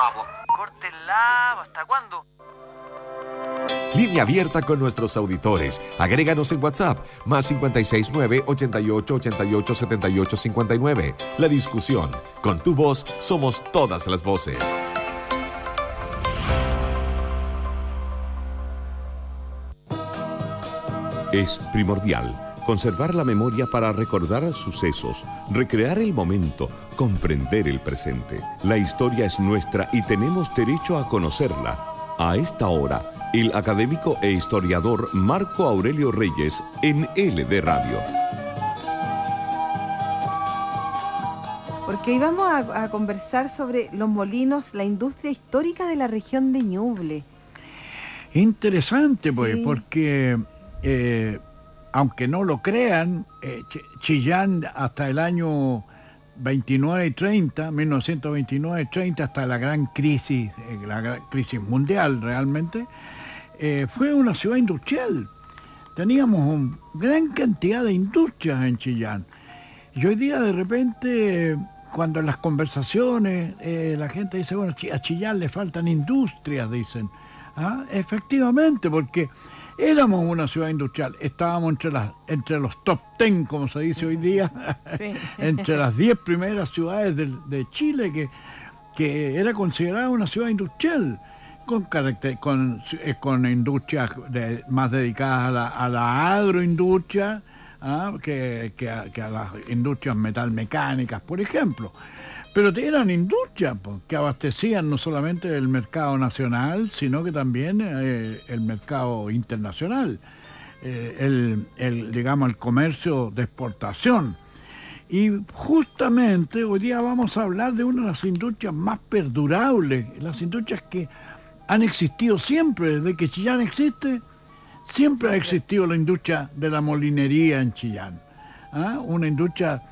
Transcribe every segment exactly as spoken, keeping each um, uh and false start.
po. Córtenla, ¿hasta cuándo? Línea abierta con nuestros auditores. Agréganos en WhatsApp, más cinco seis nueve, ochenta y ocho, ochenta y ocho, setenta y ocho, cincuenta y nueve. La discusión. Con tu voz somos todas las voces. Es primordial conservar la memoria para recordar sucesos, recrear el momento, comprender el presente. La historia es nuestra y tenemos derecho a conocerla. A esta hora, el académico e historiador Marco Aurelio Reyes en L D Radio. Porque hoy vamos a, a conversar sobre los molinos, la industria histórica de la región de Ñuble. Interesante, pues, Sí. porque eh, aunque no lo crean, eh, Ch- Chillán hasta el año veintinueve y treinta, mil novecientos veintinueve y treinta, hasta la gran crisis, eh, la gran crisis mundial realmente, eh, fue una ciudad industrial. Teníamos una gran cantidad de industrias en Chillán. Y hoy día de repente, cuando en las conversaciones eh, la gente dice, bueno, a Chillán le faltan industrias, dicen. ¿Ah? Efectivamente, porque éramos una ciudad industrial, estábamos entre las entre los top ten, como se dice hoy día, Sí. entre las diez primeras ciudades de, de Chile, que, que era considerada una ciudad industrial, con carácter, con, eh, con industrias de- más dedicadas a la, a la agroindustria, ¿ah? que, que, a, que a las industrias metalmecánicas, por ejemplo. Pero eran industrias pues, que abastecían no solamente el mercado nacional, sino que también eh, el mercado internacional, eh, el, el, digamos, el comercio de exportación. Y justamente hoy día vamos a hablar de una de las industrias más perdurables, las industrias que han existido siempre, desde que Chillán existe, siempre ha existido la industria de la molinería en Chillán. ¿Ah? Una industria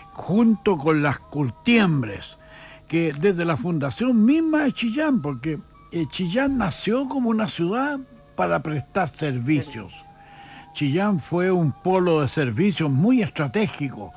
junto con las curtiembres, que desde la fundación misma de Chillán, porque eh, Chillán nació como una ciudad para prestar servicios. Chillán fue un polo de servicios muy estratégico.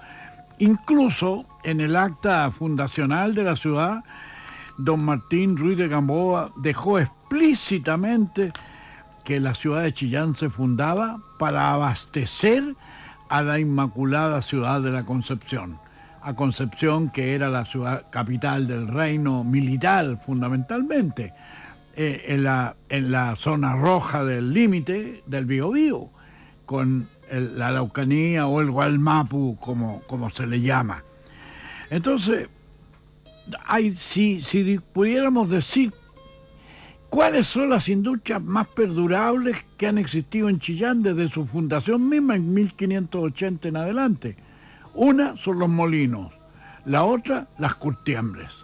Incluso en el acta fundacional de la ciudad, don Martín Ruiz de Gamboa dejó explícitamente que la ciudad de Chillán se fundaba para abastecer a la Inmaculada Ciudad de la Concepción. A Concepción, que era la ciudad capital del reino militar fundamentalmente, eh, en, la, en la zona roja del límite del Biobío, con el, la Araucanía o el Gualmapu, como, como se le llama. Entonces, hay, si, si pudiéramos decir cuáles son las industrias más perdurables que han existido en Chillán desde su fundación misma en mil quinientos ochenta en adelante. Una son los molinos, la otra las curtiembres.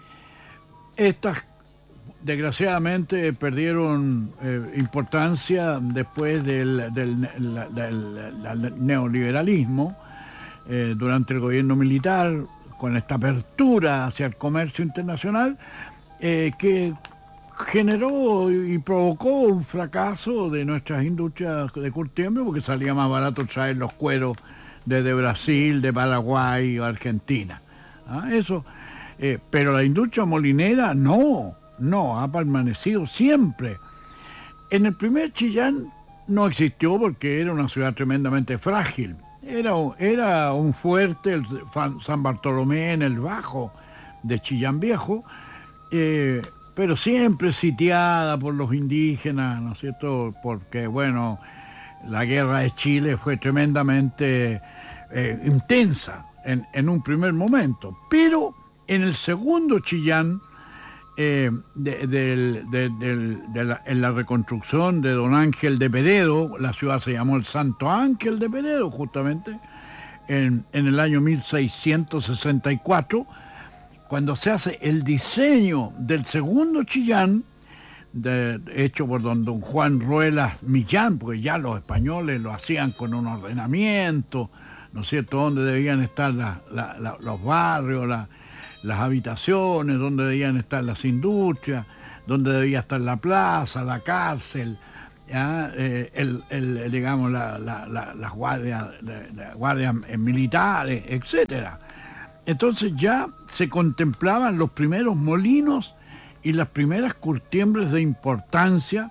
Estas desgraciadamente perdieron eh, importancia después del, del, la, del, del neoliberalismo, eh, durante el gobierno militar, con esta apertura hacia el comercio internacional, eh, que generó y provocó un fracaso de nuestras industrias de curtiembre, porque salía más barato traer los cueros desde Brasil, de Paraguay o Argentina. ¿Ah? Eso, eh, pero la industria molinera no, no, ha permanecido siempre. En el primer Chillán no existió porque era una ciudad tremendamente frágil. Era, era un fuerte, el San Bartolomé en el Bajo de Chillán Viejo, eh, pero siempre sitiada por los indígenas, ¿no es cierto? Porque, bueno, la guerra de Chile fue tremendamente eh, intensa en, en un primer momento, pero en el segundo Chillán, eh, de, de, de, de, de la, en la reconstrucción de don Ángel de Peredo, la ciudad se llamó el Santo Ángel de Peredo justamente, en, en el año mil seiscientos sesenta y cuatro, cuando se hace el diseño del segundo Chillán, de, hecho por don, don Juan Ruelas Millán, porque ya los españoles lo hacían con un ordenamiento, ¿no es cierto?, donde debían estar la, la, la, los barrios, la, las habitaciones, donde debían estar las industrias, donde debía estar la plaza, la cárcel, ¿ya? Eh, el, el, digamos, la, la, la, las guardias, la, la guardias militares, etcétera. Entonces ya se contemplaban los primeros molinos y las primeras curtiembres de importancia,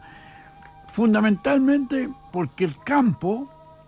fundamentalmente porque el campo,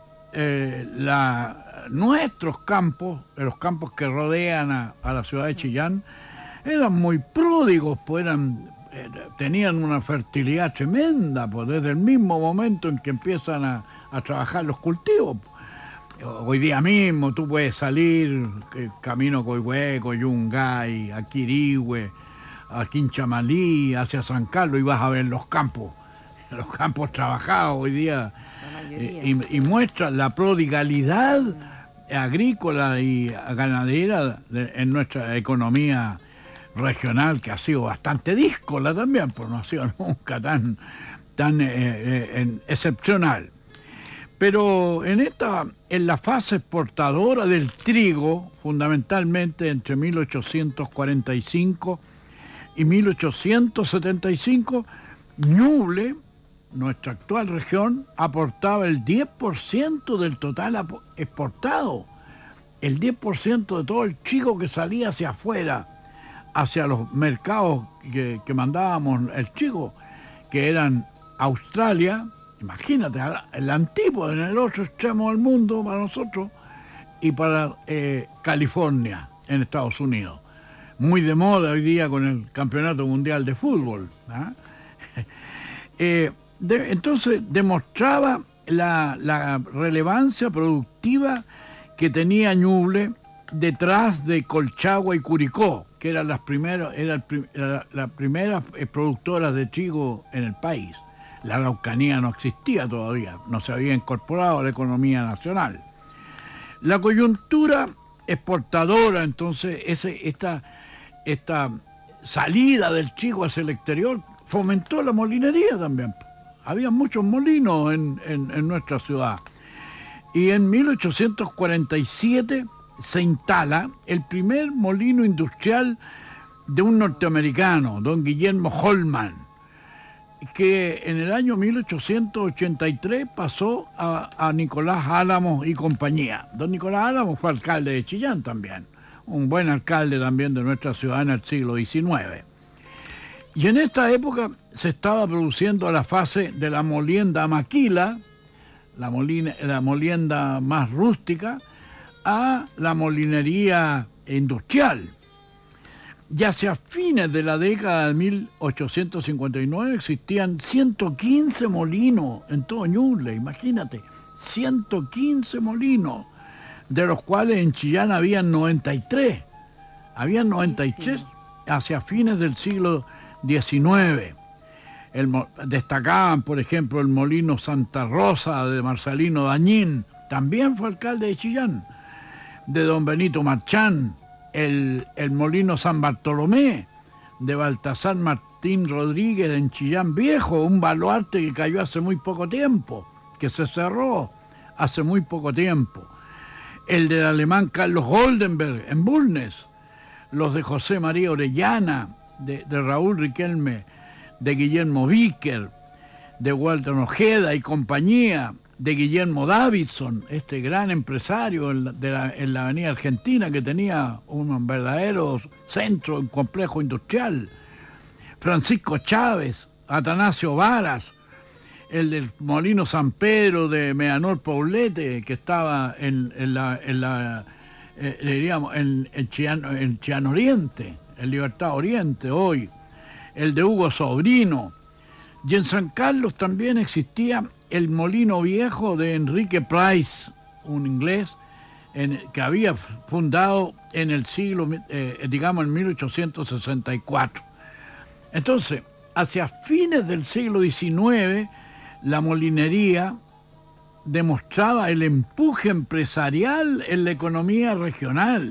eh, la, nuestros campos, los campos que rodean a, a la ciudad de Chillán, eran muy pródigos, pues eran, eh, tenían una fertilidad tremenda, pues desde el mismo momento en que empiezan a, a trabajar los cultivos. Hoy día mismo tú puedes salir eh, camino a Coihueco, Yungay, a Quirihue, a Quinchamalí, hacia San Carlos, y vas a ver los campos, los campos trabajados hoy día, eh, y, y muestran la prodigalidad agrícola y ganadera de, en nuestra economía regional, que ha sido bastante díscola también, pues no ha sido nunca tan, tan eh, eh, en, excepcional. Pero en esta, en la fase exportadora del trigo, fundamentalmente entre mil ochocientos cuarenta y cinco y mil ochocientos setenta y cinco, Ñuble, nuestra actual región, aportaba el diez por ciento del total exportado, el diez por ciento de todo el trigo que salía hacia afuera, hacia los mercados que, que mandábamos el trigo, que eran Australia, imagínate, el antípodo, en el otro extremo del mundo para nosotros, y para eh, California, en Estados Unidos. Muy de moda hoy día con el Campeonato Mundial de Fútbol. ¿eh? eh, de, entonces demostraba la, la relevancia productiva que tenía Ñuble detrás de Colchagua y Curicó, que eran las primeras, era el, la, las primeras productoras de trigo en el país. La Araucanía no existía todavía, no se había incorporado a la economía nacional. La coyuntura exportadora, entonces, ese, esta, esta salida del trigo hacia el exterior fomentó la molinería también. Había muchos molinos en, en, en nuestra ciudad. Y en mil ochocientos cuarenta y siete se instala el primer molino industrial de un norteamericano, don Guillermo Holman, que en el año mil ochocientos ochenta y tres pasó a, a Nicolás Álamos y compañía. Don Nicolás Álamos fue alcalde de Chillán también, un buen alcalde también de nuestra ciudad en el siglo diecinueve. Y en esta época se estaba produciendo la fase de la molienda maquila, la, molina, la molienda más rústica, a la molinería industrial. Ya hacia fines de la década de mil ochocientos cincuenta y nueve existían ciento quince molinos en todo Ñuble, imagínate, ciento quince molinos, de los cuales en Chillán habían noventa y tres. Habían noventa y tres hacia fines del siglo diecinueve. El, destacaban, por ejemplo, el molino Santa Rosa de Marcelino Dañín, también fue alcalde de Chillán, de don Benito Marchán, el, el molino San Bartolomé, de Baltasar Martín Rodríguez en Chillán Viejo, un baluarte que cayó hace muy poco tiempo, que se cerró hace muy poco tiempo. El del alemán Carlos Goldenberg en Bulnes, los de José María Orellana, de, de Raúl Riquelme, de Guillermo Víquer, de Walter Ojeda y compañía, de Guillermo Davidson, este gran empresario en la, de la, en la avenida Argentina, que tenía un verdadero centro, un complejo industrial. Francisco Chávez, Atanasio Varas, el del Molino San Pedro de Meanor Paulete, que estaba en, en la, en la eh, diríamos, en, en, Chillán, en Chillán Oriente, en Libertad Oriente hoy, el de Hugo Sobrino. Y en San Carlos también existía el molino viejo de Enrique Price, un inglés en, que había fundado en el siglo, eh, digamos, en mil ochocientos sesenta y cuatro. Entonces, hacia fines del siglo diecinueve, la molinería demostraba el empuje empresarial en la economía regional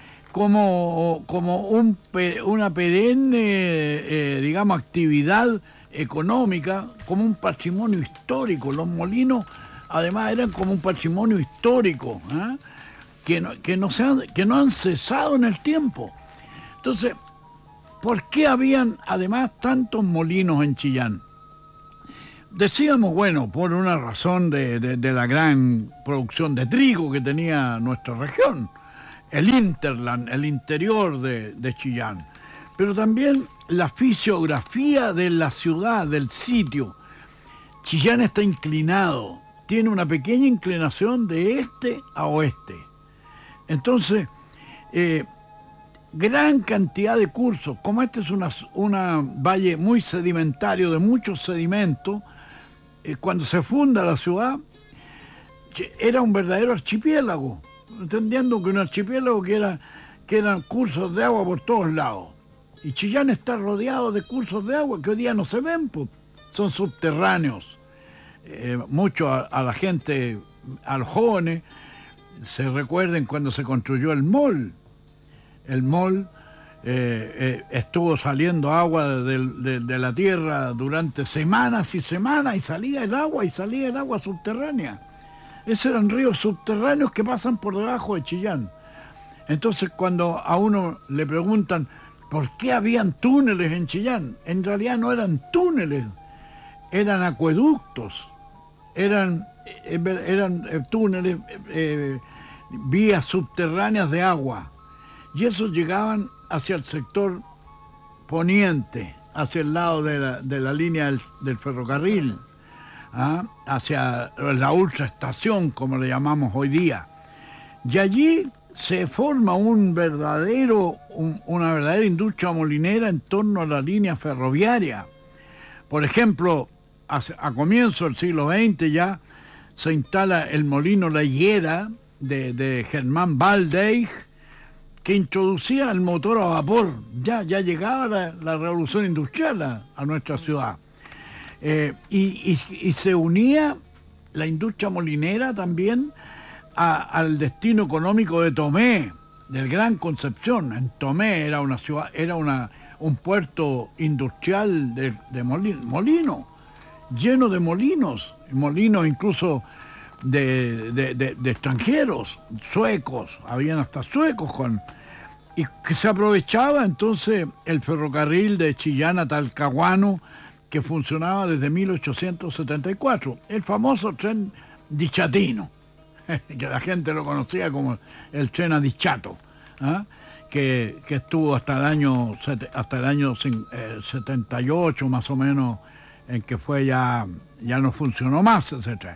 como, como un, una perenne, eh, digamos, actividad económica, como un patrimonio histórico. Los molinos además eran como un patrimonio histórico, ¿eh? que, no, que, no se han, que no han cesado en el tiempo. Entonces, ¿por qué habían además tantos molinos en Chillán? Decíamos, bueno, por una razón de, de, de la gran producción de trigo que tenía nuestra región, el hinterland, el interior de, de Chillán. pero también la fisiografía de la ciudad, del sitio. Chillán está inclinado, tiene una pequeña inclinación de este a oeste. Entonces, eh, gran cantidad de cursos, como este es una, una valle muy sedimentario, de muchos sedimentos, eh, cuando se funda la ciudad, era un verdadero archipiélago, entendiendo que un archipiélago que, era, que eran cursos de agua por todos lados. Y Chillán está rodeado de cursos de agua que hoy día no se ven, pues, son subterráneos. Eh, mucho a, a la gente, a los jóvenes, se recuerden cuando se construyó el mall. El mall eh, eh, estuvo saliendo agua de, de, de la tierra durante semanas y semanas, y salía el agua, y salía el agua subterránea. Esos eran ríos subterráneos que pasan por debajo de Chillán. Entonces, cuando a uno le preguntan por qué habían túneles en Chillán, en realidad no eran túneles, eran acueductos, eran, eran túneles, eh, vías subterráneas de agua, y esos llegaban hacia el sector poniente, hacia el lado de la, de la línea del, del ferrocarril, ¿ah? Hacia la ultraestación, como le llamamos hoy día. Y allí se forma un verdadero, un, una verdadera industria molinera en torno a la línea ferroviaria. Por ejemplo, a, a comienzos del siglo veinte ya se instala el molino La Higuera de, de Germán Valdeig, que introducía el motor a vapor. Ya, ya llegaba la, la revolución industrial a, a nuestra ciudad. Eh, y, y, y se unía la industria molinera también a, al destino económico de Tomé, del Gran Concepción. En Tomé era una ciudad, era una, un puerto industrial de, de molino, molino, lleno de molinos, molinos incluso de, de, de, de extranjeros, suecos, habían hasta suecos con, y que se aprovechaba entonces el ferrocarril de Chillán a Talcahuano, que funcionaba desde mil ochocientos setenta y cuatro, el famoso tren dichatino, que la gente lo conocía como el tren adichato, ¿ah? que, que estuvo hasta el año, hasta el año setenta y ocho más o menos, en que fue ya, ya no funcionó más ese tren.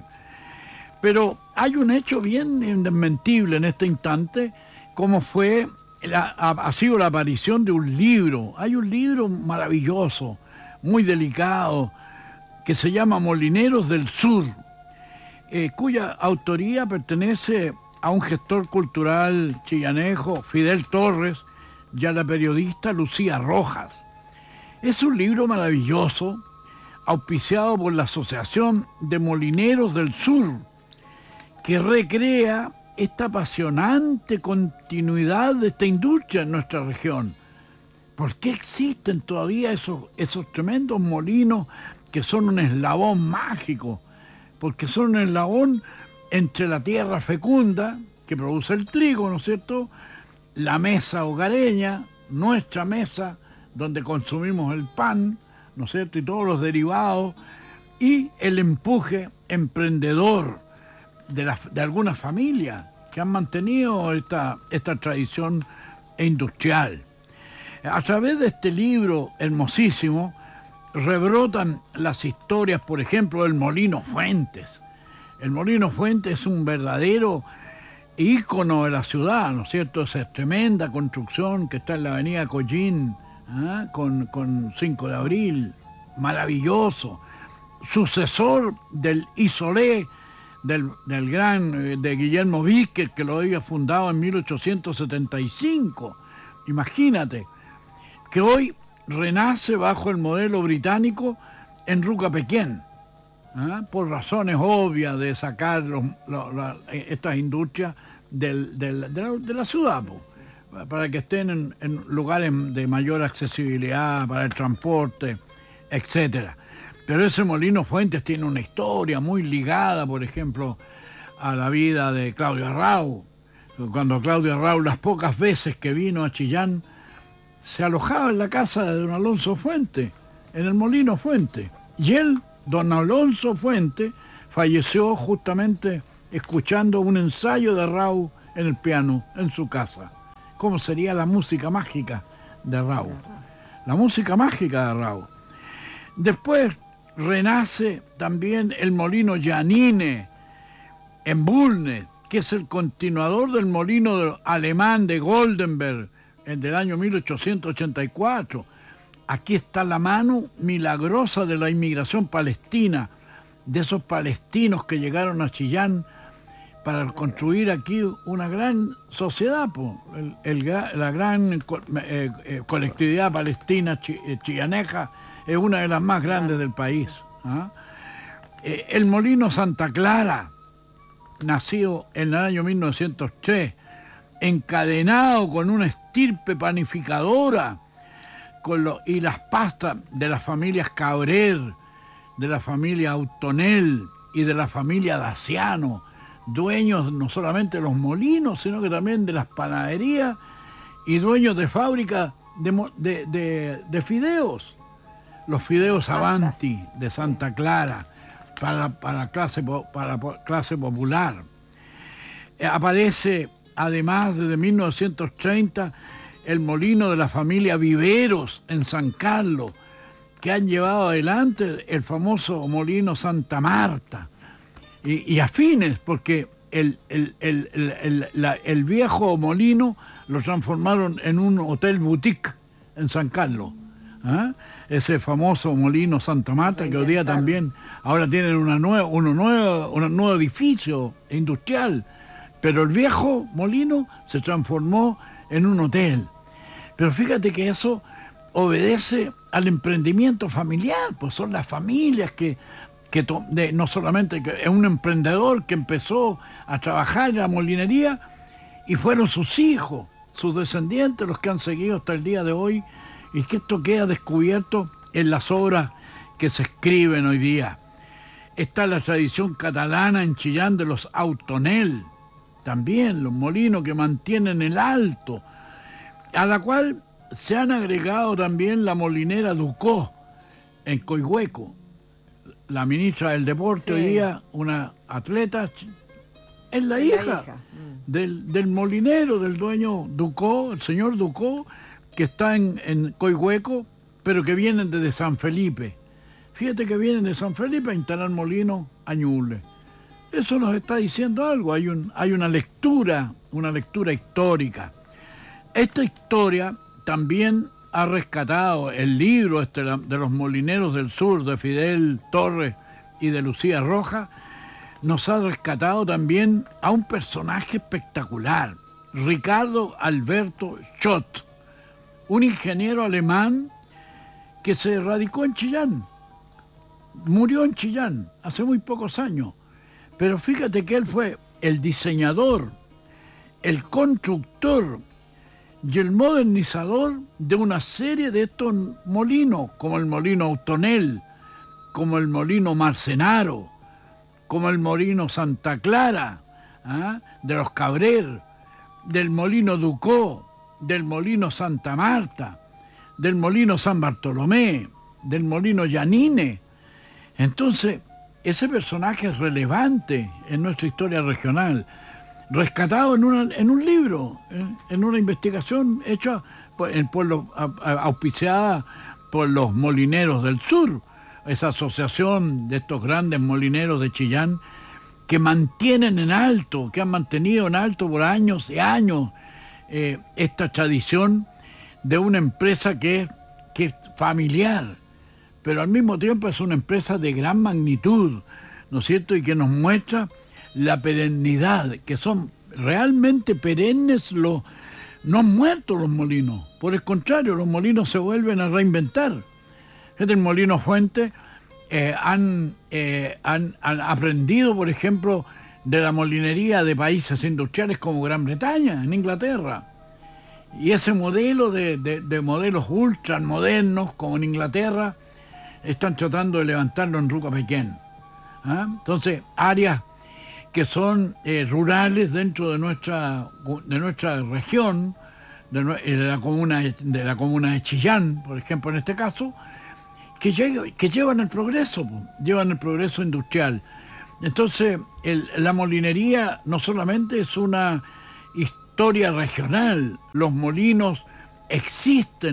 Pero hay un hecho bien indesmentible en este instante, como fue, la, ha, ha sido la aparición de un libro. Hay un libro maravilloso, muy delicado, que se llama Molineros del Sur, eh, cuya autoría pertenece a un gestor cultural chillanejo, Fidel Torres, y a la periodista Lucía Rojas. Es un libro maravilloso, auspiciado por la Asociación de Molineros del Sur, que recrea esta apasionante continuidad de esta industria en nuestra región. ¿Por qué existen todavía esos, esos tremendos molinos que son un eslabón mágico? Porque son un eslabón entre la tierra fecunda, que produce el trigo, ¿no es cierto?, la mesa hogareña, nuestra mesa, donde consumimos el pan, ¿no es cierto?, y todos los derivados, y el empuje emprendedor de, la, de algunas familias que han mantenido esta, esta tradición industrial. A través de este libro hermosísimo, rebrotan las historias, por ejemplo, del Molino Fuentes. El Molino Fuentes es un verdadero ícono de la ciudad, ¿no es cierto? Esa tremenda construcción que está en la avenida Collín, ¿ah? con, con cinco de abril, maravilloso. Sucesor del Isolé, del, del gran, de Guillermo Víquez, que lo había fundado en mil ochocientos setenta y cinco. Imagínate, que hoy renace bajo el modelo británico en Rucapequén, ¿ah? por razones obvias de sacar los, los, la, estas industrias del, del, de, la, de la ciudad, po, para que estén en, en lugares de mayor accesibilidad para el transporte, etcétera. Pero ese Molino Fuentes tiene una historia muy ligada, por ejemplo, a la vida de Claudio Arrau. Cuando Claudio Arrau, las pocas veces que vino a Chillán, se alojaba en la casa de don Alonso Fuentes, en el Molino Fuentes. Y él, don Alonso Fuentes, falleció justamente escuchando un ensayo de Arrau en el piano, en su casa. ¿Cómo sería la música mágica de Arrau? la música mágica de Raúl. Después renace también el molino Janine en Bulnes, que es el continuador del molino de- alemán de Goldenberg, el del año mil ochocientos ochenta y cuatro. Aquí está la mano milagrosa de la inmigración palestina, de esos palestinos que llegaron a Chillán para construir aquí una gran sociedad, po. El- el gra- la gran co- eh, eh, colectividad palestina chi- eh, chillaneja es una de las más grandes del país. ¿Ah? Eh, el molino Santa Clara, nacido en el año mil novecientos tres, encadenado con una estirpe panificadora con lo- y las pastas de las familias Cabrer, de la familia Autonel y de la familia Daciano, dueños no solamente de los molinos, sino que también de las panaderías y dueños de fábricas de, mo- de- de- de fideos. Los fideos Avanti de Santa Clara, para, para, clase, po- para po- clase popular. Eh, aparece, además, desde mil novecientos treinta, el molino de la familia Viveros en San Carlos, que han llevado adelante el famoso molino Santa Marta. Y, y afines, porque el, el, el, el, el- la- el viejo molino lo transformaron en un hotel boutique en San Carlos. ¿Ah? Ese famoso molino Santa Marta, que hoy día también, ahora tienen una nueva, uno nuevo, un nuevo edificio industrial, pero el viejo molino se transformó en un hotel. Pero fíjate que eso obedece al emprendimiento familiar, pues son las familias que, que to- de- no solamente que es un emprendedor que empezó a trabajar en la molinería y fueron sus hijos, sus descendientes los que han seguido hasta el día de hoy, y que esto queda descubierto en las obras que se escriben hoy día. Está la tradición catalana en Chillán de los Autonel, también los molinos que mantienen el alto, a la cual se han agregado también la molinera Ducó en Coihueco. La ministra del Deporte Sí. hoy día, una atleta, es la La hija, hija, mm. del, del molinero, del dueño Ducó, el señor Ducó, que está en, en Coihueco, pero que vienen desde San Felipe. Fíjate que vienen de San Felipe a instalar molino a Ñuble. Eso nos está diciendo algo, hay, un, hay una lectura, una lectura histórica. Esta historia también ha rescatado el libro este de los molineros del sur de Fidel Torres y de Lucía Roja, nos ha rescatado también a un personaje espectacular, Ricardo Alberto Schott, un ingeniero alemán que se radicó en Chillán, murió en Chillán hace muy pocos años, pero fíjate que él fue el diseñador, el constructor y el modernizador de una serie de estos molinos, como el molino Autonel, como el molino Marcenaro, como el molino Santa Clara, ¿ah? de los Cabrer, del molino Ducó, del molino Santa Marta, del molino San Bartolomé, del molino Janine. Entonces, ese personaje es relevante en nuestra historia regional, rescatado en, una, en un libro, ¿eh? en una investigación hecha por, por los, a- a- auspiciada por los molineros del sur, esa asociación de estos grandes molineros de Chillán que mantienen en alto, que han mantenido en alto por años y años eh, esta tradición de una empresa que es, que es familiar, pero al mismo tiempo es una empresa de gran magnitud, ¿no es cierto? Y que nos muestra la perennidad, que son realmente perennes, los, no han muerto los molinos, por el contrario, los molinos se vuelven a reinventar. Fíjate, el molino Fuente eh, han, eh, han, han aprendido, por ejemplo, de la molinería de países industriales como Gran Bretaña, en Inglaterra. Y ese modelo de, de, de modelos ultra modernos, como en Inglaterra, están tratando de levantarlo en Rucapequén. ¿Ah? Entonces, áreas que son eh, rurales dentro de nuestra, de nuestra región, de, nue- eh, de la comuna, de la comuna de Chillán, por ejemplo, en este caso, que, lleg- que llevan el progreso, po, llevan el progreso industrial. Entonces, el- la molinería no solamente es una historia regional, los molinos existen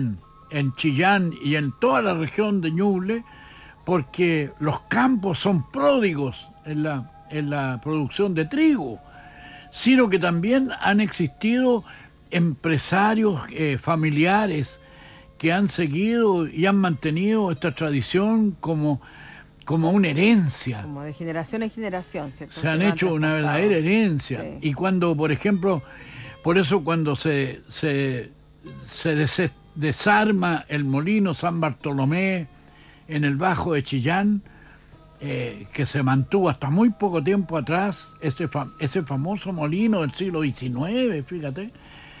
en Chillán y en toda la región de Ñuble, porque los campos son pródigos en la, en la producción de trigo, sino que también han existido empresarios eh, familiares que han seguido y han mantenido esta tradición como, como una herencia. Como de generación en generación, ¿cierto? Se han hecho una verdadera herencia. Sí. Y cuando, por ejemplo, por eso cuando se, se, se des, desarma el molino San Bartolomé en el Bajo de Chillán, eh, que se mantuvo hasta muy poco tiempo atrás, ese, fam ese famoso molino del siglo diecinueve, fíjate,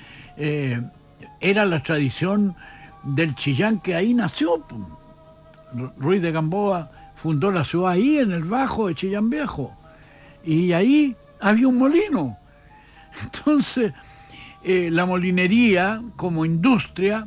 eh, era la tradición del Chillán, que ahí nació. Ruiz de Gamboa fundó la ciudad ahí, en el Bajo de Chillán Viejo, y ahí había un molino. Entonces, eh, la molinería como industria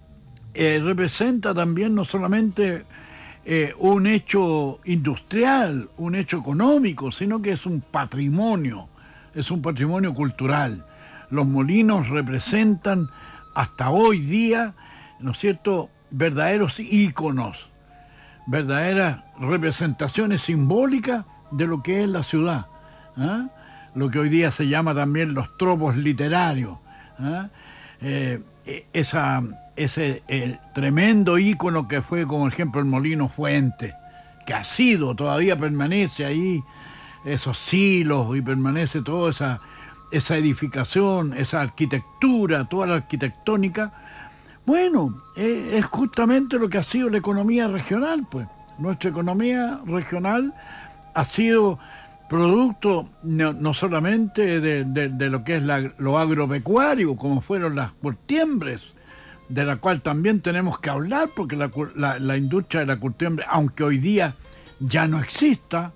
eh, representa también no solamente eh, un hecho industrial, un hecho económico, sino que es un patrimonio, es un patrimonio cultural. Los molinos representan hasta hoy día, ¿no es cierto?, verdaderos íconos, verdaderas representaciones simbólicas de lo que es la ciudad, ¿eh? Lo que hoy día se llama también los tropos literarios, ¿eh? Eh, esa, ese el tremendo ícono que fue, como ejemplo, el Molino Fuente, que ha sido, todavía permanece ahí, esos silos, y permanece toda esa, esa edificación, esa arquitectura, toda la arquitectónica. Bueno, eh, es justamente lo que ha sido la economía regional, pues. Nuestra economía regional ha sido producto no, no solamente de, de, de lo que es la, lo agropecuario, como fueron las curtiembres, de la cual también tenemos que hablar, porque la, la, la industria de la curtiembre, aunque hoy día ya no exista,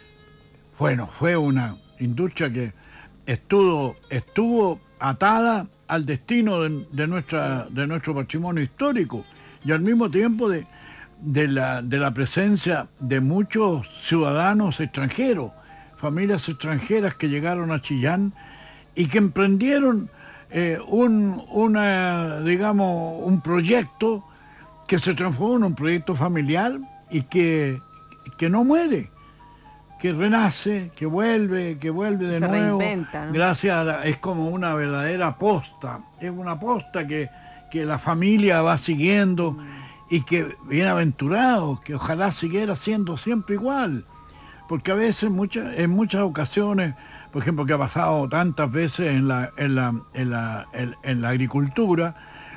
bueno, fue una industria que estuvo, estuvo atada al destino de, de, nuestra, de nuestro patrimonio histórico, y al mismo tiempo de, de, la, de la presencia de muchos ciudadanos extranjeros, familias extranjeras que llegaron a Chillán y que emprendieron eh, un, una, digamos, un proyecto que se transformó en un proyecto familiar y que, que no muere, que renace, que vuelve, que vuelve de se nuevo. Reinventa, ¿no? Gracias a la, es como una verdadera posta, es una posta que, que la familia va siguiendo mm. y que bienaventurado, que ojalá siguiera siendo siempre igual, porque a veces, muchas, en muchas ocasiones, por ejemplo, que ha pasado tantas veces en la, en la, en la, en, en la agricultura,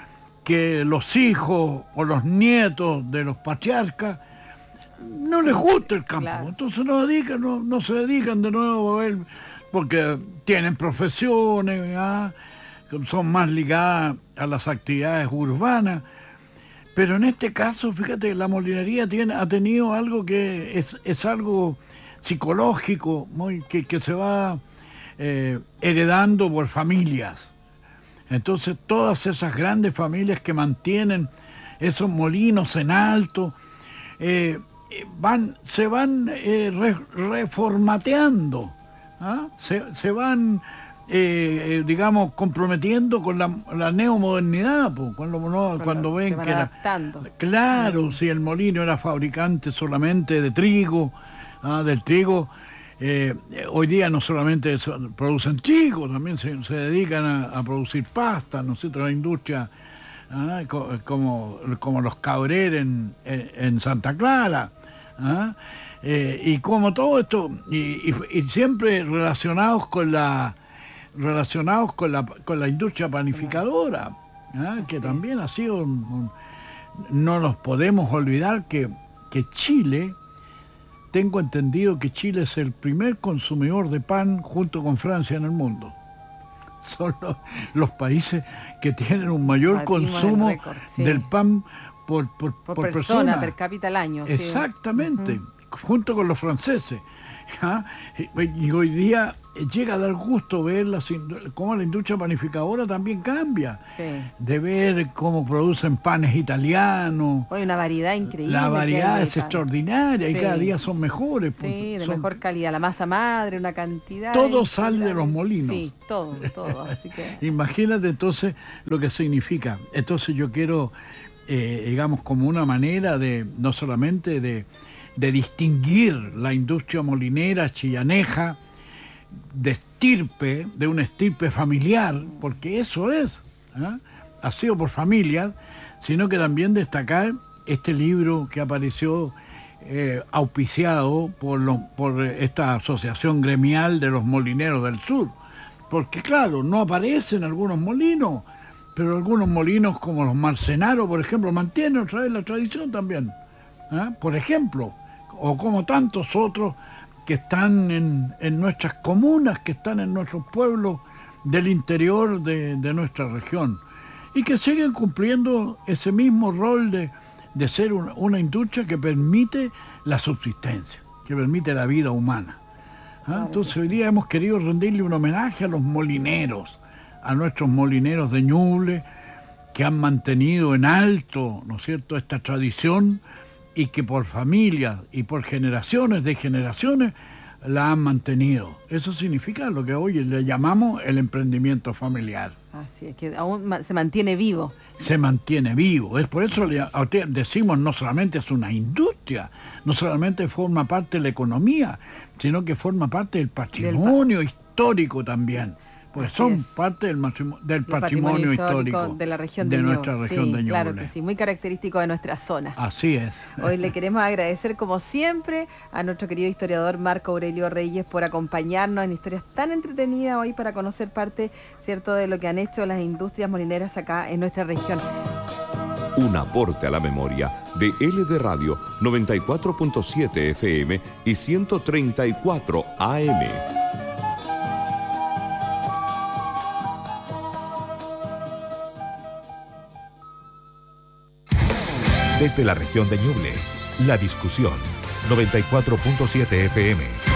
que los hijos o los nietos de los patriarcas no les gusta el campo, claro. Entonces no, dedican, no, no se dedican de nuevo a él, porque tienen profesiones, ¿verdad?, son más ligadas a las actividades urbanas. Pero en este caso, fíjate, la molinería tiene, ha tenido algo que es, es algo psicológico, muy, que, que se va eh, heredando por familias. Entonces todas esas grandes familias que mantienen esos molinos en alto, eh, van, se van eh, re, reformateando, ¿ah? se, se van, eh, digamos, comprometiendo con la, la neomodernidad, pues, cuando, no, cuando, cuando ven que era... Claro, si el molino era fabricante solamente de trigo, ¿ah? del trigo, eh, hoy día no solamente producen trigo, también se, se dedican a, a producir pasta, ¿no es cierto?, la industria, ¿ah? como, como los Cabrer en, en, en Santa Clara, ¿ah? eh, y como todo esto, y, y, y siempre relacionados con la relacionados con la, con la industria panificadora, ¿ah? que sí. también ha sido un, un, no nos podemos olvidar que, que Chile, tengo entendido que Chile es el primer consumidor de pan junto con Francia en el mundo. Son los, los países que tienen un mayor Batimos consumo récord, sí. del pan por, por, por, por persona, persona. per cápita al año. Exactamente, sí. uh-huh. junto con los franceses. ¿Ah? Y hoy día llega a dar gusto ver las, cómo la industria panificadora también cambia, sí. de ver cómo producen panes italianos. Hay una variedad increíble. La variedad es extraordinaria, sí. y cada día son mejores. Sí, de son, mejor calidad, la masa madre, una cantidad. Todo sale de los molinos. Sí, todo, todo. Así que... Imagínate entonces lo que significa. Entonces yo quiero eh, digamos, como una manera de, no solamente de, de distinguir la industria molinera chillaneja, de estirpe, de una estirpe familiar, porque eso es, ¿eh? Ha sido por familias, sino que también destacar este libro que apareció eh, auspiciado por, lo, por esta asociación gremial de los molineros del sur, porque claro, no aparecen algunos molinos, pero algunos molinos como los Marcenaros, por ejemplo, mantienen otra vez la tradición también, ¿eh? Por ejemplo, o como tantos otros que están en, en nuestras comunas, que están en nuestros pueblos del interior de, de nuestra región, y que siguen cumpliendo ese mismo rol de, de ser una, una industria que permite la subsistencia, que permite la vida humana. ¿Ah? Claro. Entonces hoy día hemos querido rendirle un homenaje a los molineros, a nuestros molineros de Ñuble, que han mantenido en alto, ¿no es cierto?, esta tradición, y que por familias y por generaciones de generaciones la han mantenido. Eso significa lo que hoy le llamamos el emprendimiento familiar. Así es, que aún se mantiene vivo. Se mantiene vivo. Es por eso le decimos, no solamente es una industria, no solamente forma parte de la economía, sino que forma parte del patrimonio del histórico también. Pues son es. parte del, del patrimonio, patrimonio histórico, histórico de la región de, de Ñuble. nuestra región sí, de Ñuble. Claro que sí, muy característico de nuestra zona. Así es. Hoy le queremos agradecer como siempre a nuestro querido historiador Marco Aurelio Reyes por acompañarnos en historias tan entretenidas hoy para conocer parte, cierto, de lo que han hecho las industrias molineras acá en nuestra región. Un aporte a la memoria de L D Radio noventa y cuatro punto siete F M y ciento treinta y cuatro A M. Desde la región de Ñuble, La Discusión, noventa y cuatro punto siete F M.